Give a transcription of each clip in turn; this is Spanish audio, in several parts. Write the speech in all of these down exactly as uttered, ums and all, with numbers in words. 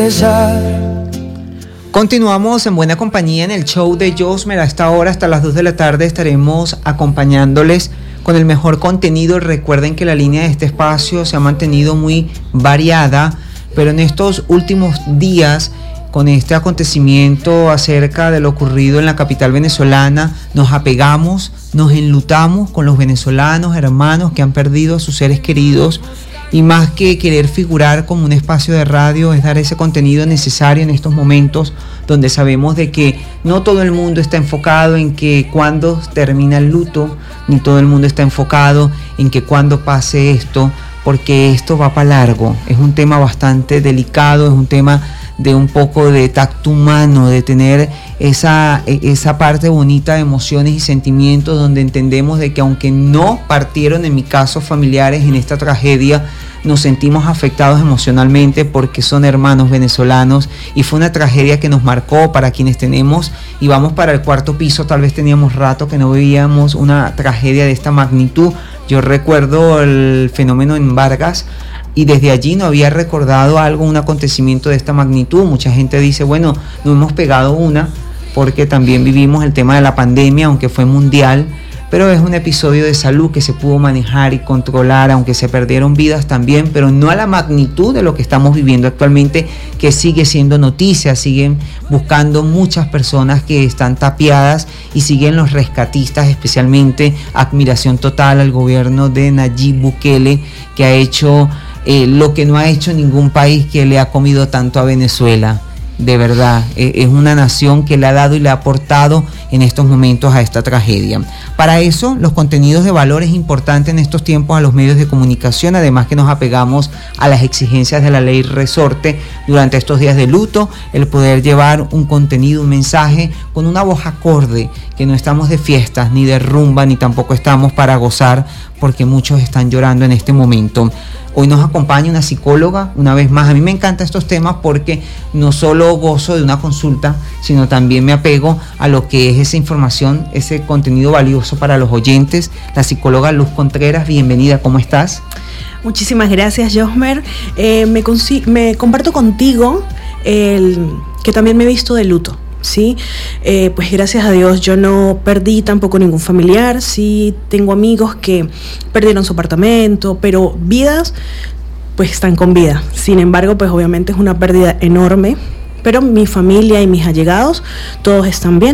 Continuamos en buena compañía en el show de Josmer. A esta hora, hasta las dos de la tarde, estaremos acompañándoles con el mejor contenido. Recuerden que la línea de este espacio se ha mantenido muy variada, pero en estos últimos días, con este acontecimiento acerca de lo ocurrido en la capital venezolana, nos apegamos, nos enlutamos con los venezolanos, hermanos que han perdido a sus seres queridos, y más que querer figurar como un espacio de radio, es dar ese contenido necesario en estos momentos donde sabemos de que no todo el mundo está enfocado en que cuando termina el luto, ni todo el mundo está enfocado en que cuando pase esto, porque esto va para largo. Es un tema bastante delicado, es un tema de un poco de tacto humano, de tener esa, esa parte bonita de emociones y sentimientos, donde entendemos de que aunque no partieron, en mi caso, familiares en esta tragedia, nos sentimos afectados emocionalmente porque son hermanos venezolanos y fue una tragedia que nos marcó. Para quienes tenemos y vamos para el cuarto piso, tal vez teníamos rato que no veíamos una tragedia de esta magnitud. Yo recuerdo el fenómeno en Vargas, y desde allí no había recordado algo, un acontecimiento de esta magnitud. Mucha gente dice, bueno, no hemos pegado una, porque también vivimos el tema de la pandemia, aunque fue mundial, pero es un episodio de salud que se pudo manejar y controlar, aunque se perdieron vidas también, pero no a la magnitud de lo que estamos viviendo actualmente, que sigue siendo noticia. Siguen buscando muchas personas que están tapiadas y siguen los rescatistas, especialmente admiración total al gobierno de Nayib Bukele, que ha hecho Eh, lo que no ha hecho ningún país que le ha comido tanto a Venezuela. De verdad, eh, es una nación que le ha dado y le ha aportado en estos momentos a esta tragedia. Para eso, los contenidos de valor es importante en estos tiempos a los medios de comunicación, además que nos apegamos a las exigencias de la ley resorte durante estos días de luto, el poder llevar un contenido, un mensaje con una voz acorde, que no estamos de fiestas, ni de rumba, ni tampoco estamos para gozar, porque muchos están llorando en este momento. Hoy nos acompaña una psicóloga, una vez más. A mí me encantan estos temas porque no solo gozo de una consulta, sino también me apego a lo que es esa información, ese contenido valioso para los oyentes. La psicóloga Luz Contreras, bienvenida, ¿cómo estás? Muchísimas gracias, Josmer. Eh, me, me comparto contigo el, que también me he visto de luto. Sí, eh, pues gracias a Dios yo no perdí tampoco ningún familiar. Sí, tengo amigos que perdieron su apartamento, pero vidas pues están con vida. Sin embargo, pues obviamente es una pérdida enorme, pero mi familia y mis allegados todos están bien.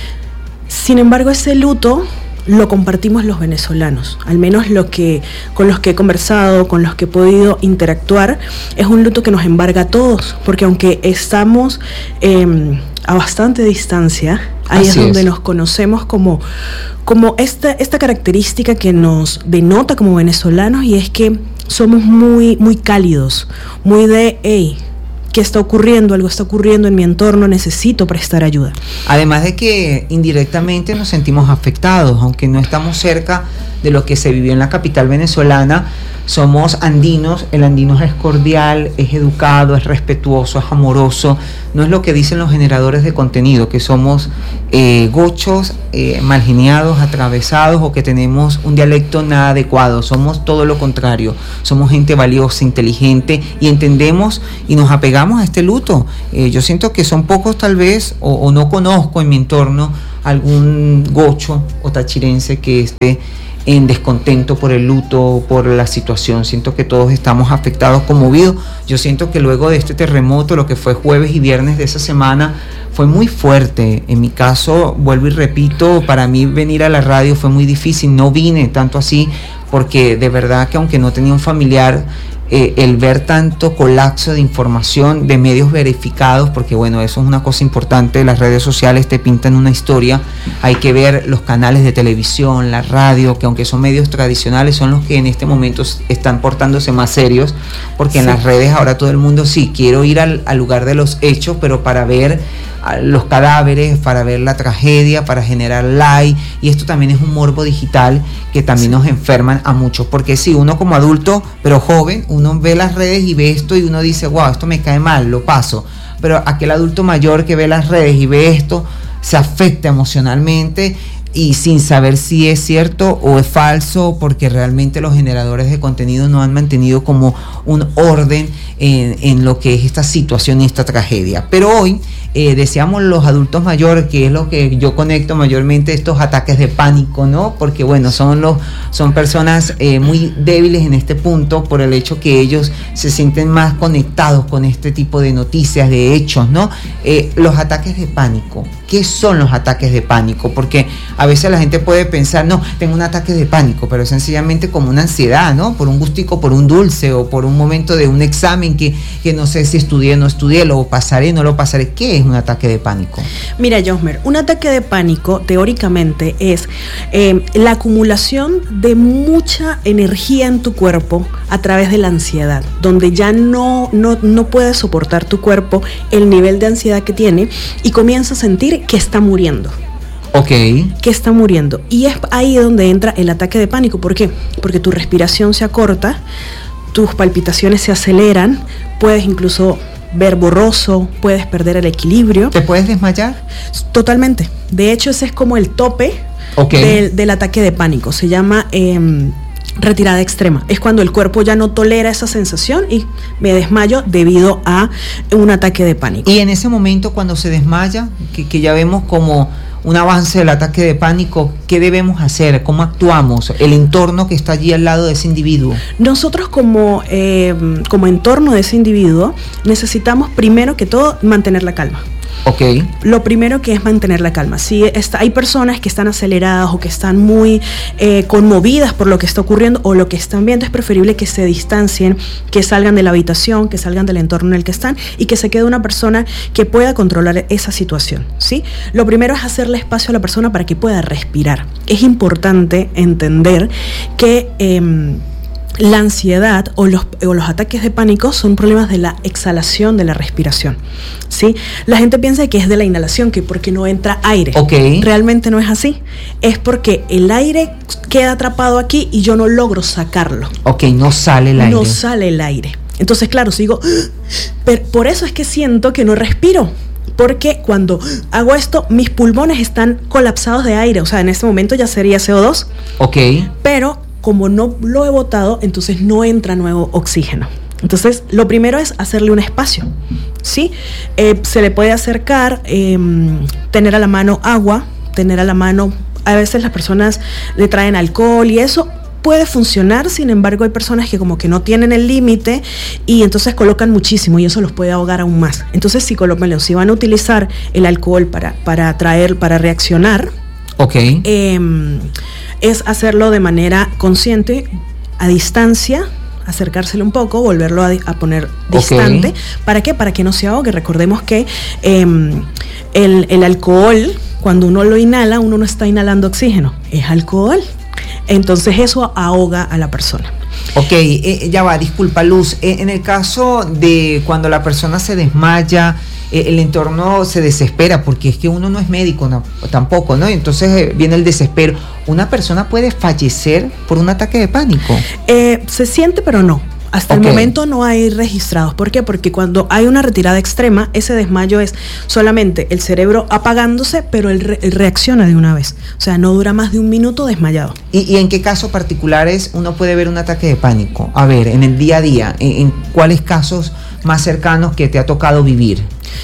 Sin embargo, ese luto lo compartimos los venezolanos, al menos lo que, con los que he conversado, con los que he podido interactuar. Es un luto que nos embarga a todos, porque aunque estamos eh, a bastante distancia, ahí Así es donde es. nos conocemos como, como esta, esta característica que nos denota como venezolanos, y es que somos muy, muy cálidos, muy de, hey, ¿qué está ocurriendo? Algo está ocurriendo en mi entorno, necesito prestar ayuda. Además de que indirectamente nos sentimos afectados, aunque no estamos cerca de lo que se vivió en la capital venezolana. Somos andinos, el andino es cordial, es educado, es respetuoso, es amoroso. No es lo que dicen los generadores de contenido, que somos eh, gochos, eh, malgeniados, atravesados, o que tenemos un dialecto nada adecuado. Somos todo lo contrario. Somos gente valiosa, inteligente, y entendemos y nos apegamos a este luto. Eh, yo siento que son pocos tal vez, o, o no conozco en mi entorno algún gocho o tachirense que esté en descontento por el luto, por la situación. Siento que todos estamos afectados, conmovidos. Yo siento que luego de este terremoto, lo que fue jueves y viernes de esa semana, fue muy fuerte. En mi caso, vuelvo y repito, para mí venir a la radio fue muy difícil. No vine tanto así, porque de verdad que aunque no tenía un familiar, Eh, el ver tanto colapso de información, de medios verificados, porque bueno, eso es una cosa importante. Las redes sociales te pintan una historia. Hay que ver los canales de televisión, la radio, que aunque son medios tradicionales, son los que en este momento están portándose más serios, porque sí, en las redes ahora todo el mundo, sí, quiero ir al, al lugar de los hechos, pero para ver los cadáveres, para ver la tragedia, para generar like, y esto también es un morbo digital que también sí. nos enferman a muchos, porque si sí, uno como adulto, pero joven, uno ve las redes y ve esto y uno dice, wow, esto me cae mal, lo paso, pero aquel adulto mayor que ve las redes y ve esto, se afecta emocionalmente, y sin saber si es cierto o es falso, porque realmente los generadores de contenido no han mantenido como un orden en, en lo que es esta situación y esta tragedia. Pero hoy eh, deseamos los adultos mayores, que es lo que yo conecto mayormente, estos ataques de pánico, ¿no? Porque bueno, son los son personas eh, muy débiles en este punto por el hecho que ellos se sienten más conectados con este tipo de noticias, de hechos, ¿no? Eh, los ataques de pánico. ¿Qué son los ataques de pánico? Porque a veces la gente puede pensar, no, tengo un ataque de pánico, pero es sencillamente como una ansiedad, ¿no? Por un gustico, por un dulce o por un momento de un examen que, que no sé si estudié, no estudié, lo pasaré, no lo pasaré. ¿Qué es un ataque de pánico? Mira, Josmer, un ataque de pánico teóricamente es eh, la acumulación de mucha energía en tu cuerpo a través de la ansiedad, donde ya no, no, no puedes soportar tu cuerpo el nivel de ansiedad que tiene y comienza a sentir que está muriendo. Ok. Que está muriendo. Y es ahí donde entra el ataque de pánico. ¿Por qué? Porque tu respiración se acorta, tus palpitaciones se aceleran, puedes incluso ver borroso, puedes perder el equilibrio. ¿Te puedes desmayar? Totalmente. De hecho, ese es como el tope okay. del, del ataque de pánico. Se llama eh, retirada extrema. Es cuando el cuerpo ya no tolera esa sensación y me desmayo debido a un ataque de pánico. Y en ese momento, cuando se desmaya, que, que ya vemos como un avance del ataque de pánico, ¿qué debemos hacer? ¿Cómo actuamos? El entorno que está allí al lado de ese individuo. Nosotros como, eh, como entorno de ese individuo necesitamos primero que todo mantener la calma. Okay. Lo primero que es mantener la calma. Si está, hay personas que están aceleradas o que están muy eh, conmovidas por lo que está ocurriendo o lo que están viendo, es preferible que se distancien, que salgan de la habitación, que salgan del entorno en el que están y que se quede una persona que pueda controlar esa situación, ¿sí? Lo primero es hacerle espacio a la persona para que pueda respirar. Es importante entender que eh, la ansiedad o los, o los ataques de pánico son problemas de la exhalación de la respiración, ¿sí? La gente piensa que es de la inhalación, que porque no entra aire. Okay. Realmente no es así. Es porque el aire queda atrapado aquí y yo no logro sacarlo. Ok, no sale el aire. No sale el aire. Entonces, claro, sigo, pero por eso es que siento que no respiro. Porque cuando hago esto, mis pulmones están colapsados de aire. O sea, en este momento ya sería C O dos. Ok. Pero como no lo he botado, entonces no entra nuevo oxígeno. Entonces, lo primero es hacerle un espacio, ¿sí? Eh, se le puede acercar, eh, tener a la mano agua, tener a la mano, a veces las personas le traen alcohol y eso puede funcionar. Sin embargo, hay personas que como que no tienen el límite y entonces colocan muchísimo y eso los puede ahogar aún más. Entonces, si, colocan, si van a utilizar el alcohol para, para atraer, para reaccionar, okay. eh, es hacerlo de manera consciente, a distancia, acercárselo un poco, volverlo a, a poner distante. Okay. ¿Para qué? Para que no se ahogue. Recordemos que eh, el, el alcohol, cuando uno lo inhala, uno no está inhalando oxígeno, es alcohol. Entonces eso ahoga a la persona. Ok, eh, ya va, disculpa Luz, eh, en el caso de cuando la persona se desmaya, eh, el entorno se desespera, porque es que uno no es médico no, tampoco, ¿no? Entonces eh, viene el desespero. ¿Una persona puede fallecer por un ataque de pánico? Eh, se siente, pero no. Hasta okay. el momento no hay registrados. ¿Por qué? Porque cuando hay una retirada extrema, ese desmayo es solamente el cerebro apagándose, pero él, re- él reacciona de una vez. O sea, no dura más de un minuto desmayado. ¿Y, y en qué casos particulares uno puede ver un ataque de pánico? A ver, en el día a día, ¿en, en cuáles casos más cercanos que te ha tocado vivir?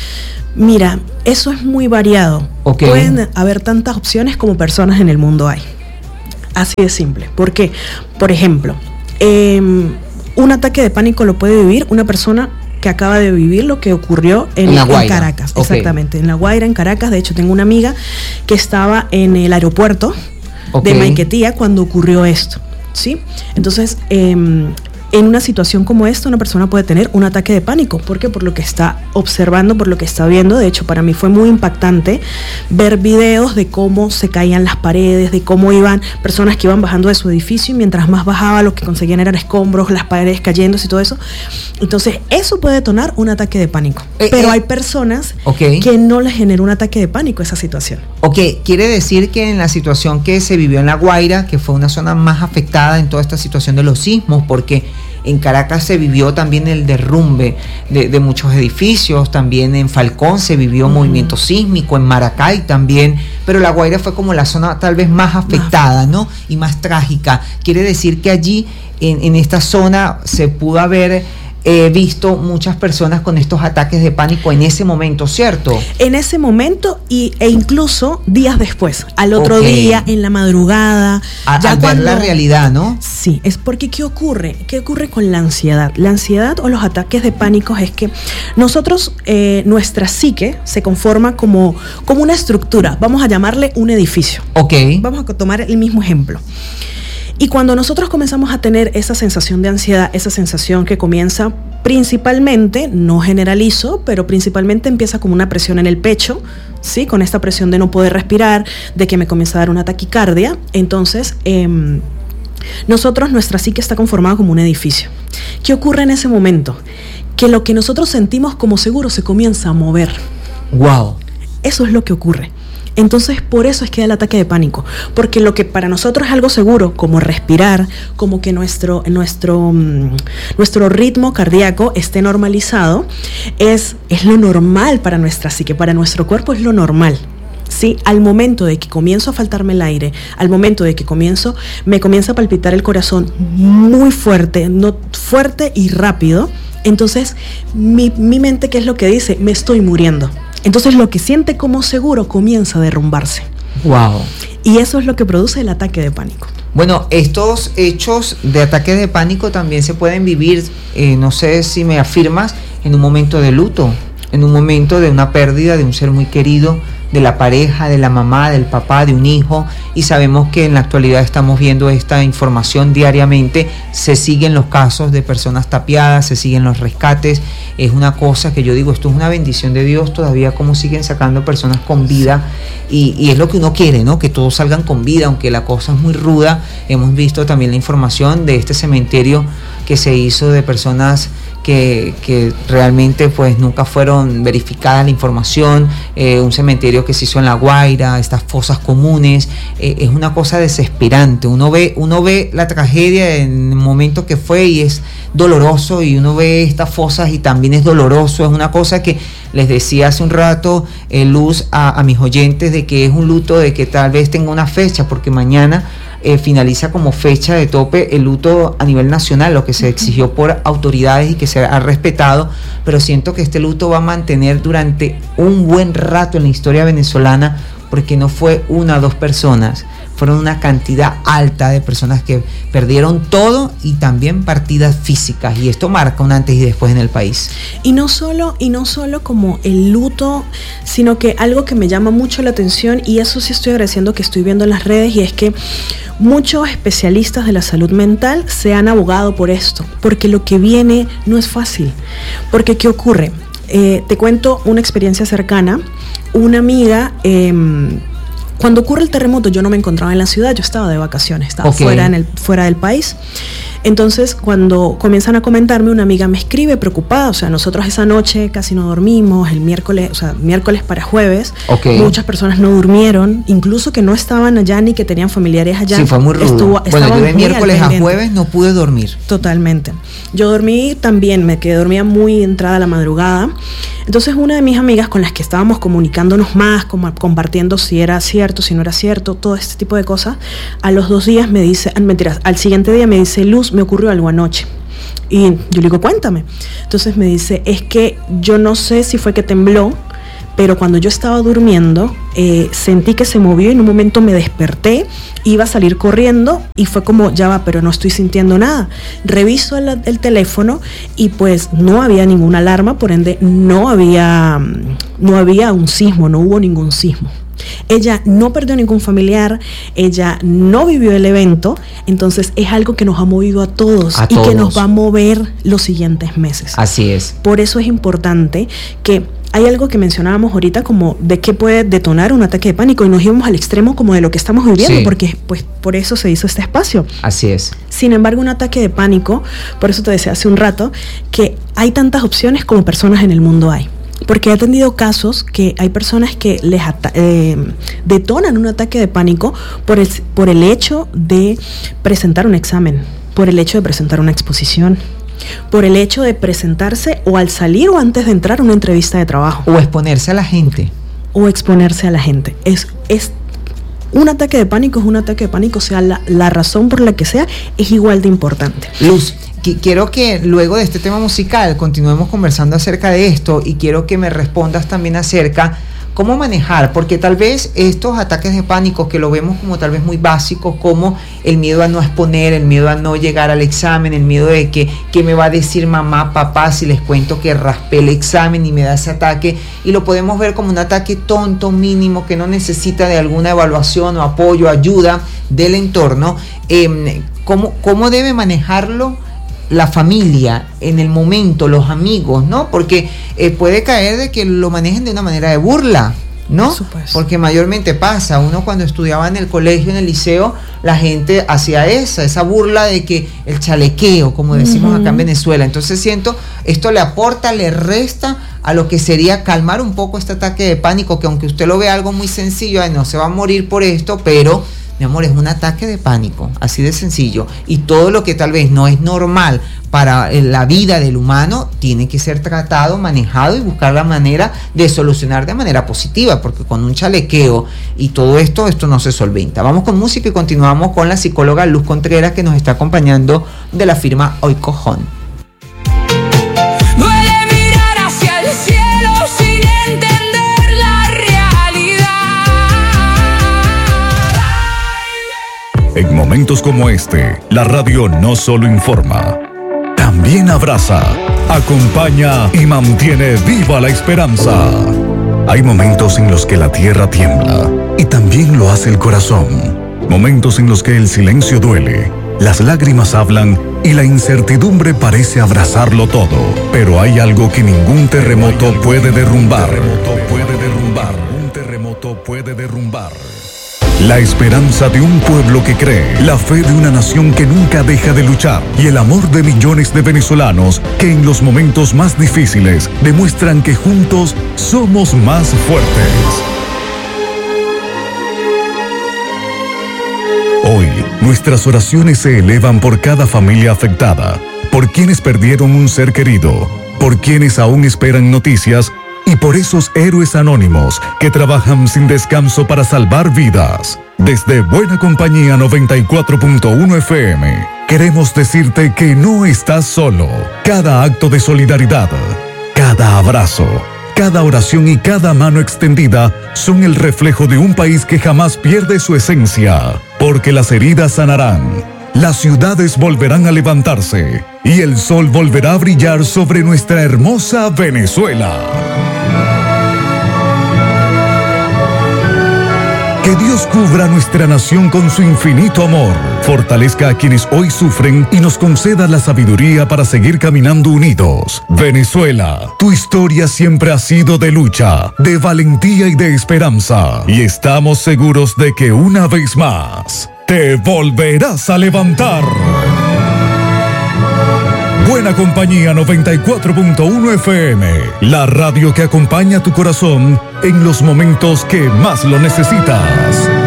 Mira, eso es muy variado. Okay. Pueden haber tantas opciones como personas en el mundo hay. Así de simple. ¿Por qué? Por ejemplo, eh, un ataque de pánico lo puede vivir una persona que acaba de vivir lo que ocurrió en, en, en Caracas. Okay. Exactamente, en La Guaira, en Caracas. De hecho, tengo una amiga que estaba en el aeropuerto okay. de Maiquetía cuando ocurrió esto, ¿sí? Entonces, eh, en una situación como esta, una persona puede tener un ataque de pánico. ¿Por qué? Por lo que está observando, por lo que está viendo. De hecho, para mí fue muy impactante ver videos de cómo se caían las paredes, de cómo iban personas que iban bajando de su edificio y mientras más bajaba lo que conseguían eran escombros, las paredes cayéndose y todo eso. Entonces, eso puede detonar un ataque de pánico. Eh, Pero eh, hay personas okay. que no les genera un ataque de pánico esa situación. Ok, quiere decir que en la situación que se vivió en La Guaira, que fue una zona más afectada en toda esta situación de los sismos, porque en Caracas se vivió también el derrumbe de, de muchos edificios, también en Falcón se vivió uh-huh. movimiento sísmico, en Maracay también pero La Guaira fue como la zona tal vez más afectada, ¿no? Y más trágica. Quiere decir que allí, en, en esta zona, se pudo haber He visto muchas personas con estos ataques de pánico en ese momento, ¿cierto? En ese momento y, e incluso días después, al otro Okay. día, en la madrugada. A, ya al cuando, ver la realidad, ¿no? Sí, es porque ¿qué ocurre? ¿Qué ocurre con la ansiedad? La ansiedad o los ataques de pánico es que nosotros, eh, nuestra psique se conforma como, como una estructura, vamos a llamarle un edificio. Ok. Vamos a tomar el mismo ejemplo. Y cuando nosotros comenzamos a tener esa sensación de ansiedad, esa sensación que comienza principalmente, no generalizo, pero principalmente empieza como una presión en el pecho, ¿sí? Con esta presión de no poder respirar, de que me comienza a dar una taquicardia. Entonces, eh, nosotros, nuestra psique está conformada como un edificio. ¿Qué ocurre en ese momento? Que lo que nosotros sentimos como seguro se comienza a mover. Wow. Eso es lo que ocurre. Entonces, por eso es que da el ataque de pánico, porque lo que para nosotros es algo seguro, como respirar, como que nuestro, nuestro, nuestro ritmo cardíaco esté normalizado, es, es lo normal para nuestra psique, para nuestro cuerpo es lo normal. Sí, al momento de que comienzo a faltarme el aire, al momento de que comienzo, me comienza a palpitar el corazón muy fuerte, no, fuerte y rápido, entonces mi, mi mente, ¿qué es lo que dice? Me estoy muriendo. Entonces lo que siente como seguro comienza a derrumbarse. Wow. Y eso es lo que produce el ataque de pánico. Bueno, estos hechos de ataque de pánico también se pueden vivir, eh, no sé si me afirmas, en un momento de luto, en un momento de una pérdida de un ser muy querido, de la pareja, de la mamá, del papá, de un hijo, y sabemos que en la actualidad estamos viendo esta información diariamente, se siguen los casos de personas tapiadas, se siguen los rescates, es una cosa que yo digo, esto es una bendición de Dios todavía, como siguen sacando personas con vida, y, y es lo que uno quiere, ¿no? Que todos salgan con vida, aunque la cosa es muy ruda. Hemos visto también la información de este cementerio que se hizo de personas que, que realmente pues nunca fueron verificadas la información, eh, un cementerio que se hizo en La Guaira, estas fosas comunes, eh, es una cosa desesperante. Uno ve, uno ve la tragedia en el momento que fue y es doloroso, y uno ve estas fosas y también es doloroso. Es una cosa que les decía hace un rato, eh, Luz, a, a mis oyentes, de que es un luto de que tal vez tenga una fecha, porque mañana Eh, finaliza como fecha de tope el luto a nivel nacional, lo que se exigió por autoridades y que se ha respetado, pero siento que este luto va a mantener durante un buen rato en la historia venezolana, porque no fue una o dos personas, fueron una cantidad alta de personas que perdieron todo y también partidas físicas, y esto marca un antes y después en el país. Y no solo, y no solo como el luto, sino que algo que me llama mucho la atención, y eso sí estoy agradeciendo que estoy viendo en las redes, y es que muchos especialistas de la salud mental se han abogado por esto, porque lo que viene no es fácil. Porque ¿qué ocurre? Eh, te cuento una experiencia cercana. Una amiga, eh, cuando ocurre el terremoto, yo no me encontraba en la ciudad, yo estaba de vacaciones, estaba Okay. fuera, en el, fuera del país. Entonces, cuando comienzan a comentarme, una amiga me escribe preocupada, o sea, nosotros esa noche casi no dormimos, el miércoles, o sea, miércoles para jueves, Okay. muchas personas no durmieron, incluso que no estaban allá ni que tenían familiares allá. Sí, fue muy rudo. Estuvo, bueno, yo de muy miércoles al a pendiente. jueves no pude dormir. Totalmente. Yo dormí también, me quedé dormida muy entrada a la madrugada. Entonces una de mis amigas con las que estábamos comunicándonos más, como compartiendo si era cierto, si no era cierto, todo este tipo de cosas, a los dos días me dice, ah, mentiras, al siguiente día me dice, Luz, me ocurrió algo anoche. Y yo le digo, cuéntame. Entonces me dice, es que yo no sé si fue que tembló, pero cuando yo estaba durmiendo, eh, sentí que se movió y en un momento me desperté, iba a salir corriendo y fue como, ya va, pero no estoy sintiendo nada. Reviso el, el teléfono y pues no había ninguna alarma, por ende no había, no había un sismo, no hubo ningún sismo. Ella no perdió ningún familiar, ella no vivió el evento, entonces es algo que nos ha movido a todos A y todos. que nos va a mover los siguientes meses. Así es. Por eso es importante que hay algo que mencionábamos ahorita como de qué puede detonar un ataque de pánico, y nos íbamos al extremo como de lo que estamos viviendo, Sí. porque pues por eso se hizo este espacio. Así es. Sin embargo, un ataque de pánico, por eso te decía hace un rato, que hay tantas opciones como personas en el mundo hay. Porque he atendido casos que hay personas que les ata- eh, detonan un ataque de pánico por el, por el hecho de presentar un examen, por el hecho de presentar una exposición, por el hecho de presentarse o al salir o antes de entrar a una entrevista de trabajo. O exponerse a la gente. o exponerse a la gente. Es, es un ataque de pánico, es un ataque de pánico, sea la, la razón por la que sea, es igual de importante. Luz, quiero que luego de este tema musical continuemos conversando acerca de esto y quiero que me respondas también acerca cómo manejar, porque tal vez estos ataques de pánico que lo vemos como tal vez muy básicos, como el miedo a no exponer, el miedo a no llegar al examen, el miedo de que, que me va a decir mamá, papá si les cuento que raspé el examen y me da ese ataque, y lo podemos ver como un ataque tonto, mínimo, que no necesita de alguna evaluación o apoyo, ayuda del entorno. Eh, ¿cómo, cómo debe manejarlo la familia en el momento, los amigos, ¿no? Porque eh, puede caer de que lo manejen de una manera de burla, ¿no? Porque mayormente pasa, uno cuando estudiaba en el colegio, en el liceo, la gente hacía esa, esa burla de que el chalequeo, como decimos uh-huh. acá en Venezuela. Entonces siento, esto le aporta, le resta a lo que sería calmar un poco este ataque de pánico, que aunque usted lo vea algo muy sencillo, ay, no se va a morir por esto, pero mi amor, es un ataque de pánico, así de sencillo. Y todo lo que tal vez no es normal para la vida del humano tiene que ser tratado, manejado y buscar la manera de solucionar de manera positiva, porque con un chalequeo y todo esto, esto no se solventa. Vamos con música y continuamos con la psicóloga Luz Contreras, que nos está acompañando de la firma Oikojón. En momentos como este, la radio no solo informa, también abraza, acompaña y mantiene viva la esperanza. Hay momentos en los que la tierra tiembla y también lo hace el corazón. Momentos en los que el silencio duele, las lágrimas hablan y la incertidumbre parece abrazarlo todo. Pero hay algo que ningún terremoto puede derrumbar. Un terremoto puede derrumbar. La esperanza de un pueblo que cree, la fe de una nación que nunca deja de luchar y el amor de millones de venezolanos que en los momentos más difíciles demuestran que juntos somos más fuertes. Hoy, nuestras oraciones se elevan por cada familia afectada, por quienes perdieron un ser querido, por quienes aún esperan noticias y por esos héroes anónimos que trabajan sin descanso para salvar vidas. Desde Buena Compañía noventa y cuatro punto uno F M, queremos decirte que no estás solo. Cada acto de solidaridad, cada abrazo, cada oración y cada mano extendida son el reflejo de un país que jamás pierde su esencia, porque las heridas sanarán, las ciudades volverán a levantarse y el sol volverá a brillar sobre nuestra hermosa Venezuela. Que Dios cubra a nuestra nación con su infinito amor, fortalezca a quienes hoy sufren y nos conceda la sabiduría para seguir caminando unidos. Venezuela, tu historia siempre ha sido de lucha, de valentía y de esperanza. Y estamos seguros de que una vez más, te volverás a levantar. Buena Compañía noventa y cuatro punto uno F M, la radio que acompaña tu corazón en los momentos que más lo necesitas.